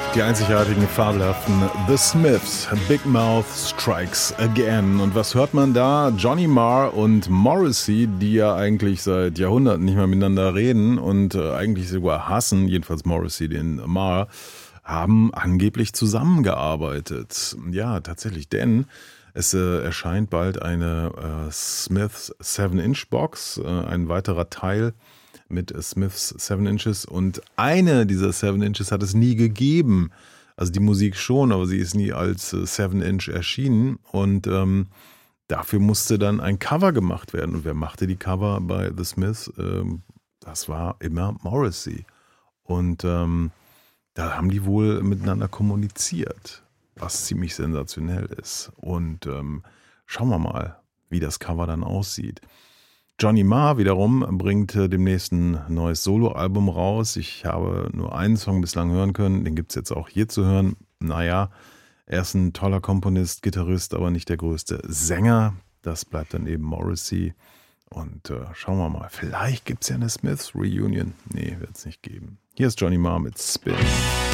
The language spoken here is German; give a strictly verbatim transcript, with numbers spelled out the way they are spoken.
Die einzigartigen, fabelhaften The Smiths, Big Mouth Strikes Again. Und was hört man da? Johnny Marr und Morrissey, die ja eigentlich seit Jahrhunderten nicht mehr miteinander reden und äh, eigentlich sogar hassen, jedenfalls Morrissey den Marr, haben angeblich zusammengearbeitet. Ja, tatsächlich, denn es äh, erscheint bald eine äh, Smiths seven inch Box, äh, ein weiterer Teil mit Smiths seven Inches, und eine dieser seven Inches hat es nie gegeben. Also die Musik schon, aber sie ist nie als seven Inch erschienen, und ähm, dafür musste dann ein Cover gemacht werden. Und wer machte die Cover bei The Smiths? Ähm, das war immer Morrissey. Und ähm, da haben die wohl miteinander kommuniziert, was ziemlich sensationell ist. Und ähm, schauen wir mal, wie das Cover dann aussieht. Johnny Marr wiederum bringt äh, demnächst ein neues Soloalbum raus. Ich habe nur einen Song bislang hören können, den gibt es jetzt auch hier zu hören. Naja, er ist ein toller Komponist, Gitarrist, aber nicht der größte Sänger. Das bleibt dann eben Morrissey. Und äh, schauen wir mal, vielleicht gibt es ja eine Smiths Reunion. Nee, wird es nicht geben. Hier ist Johnny Marr mit Spin.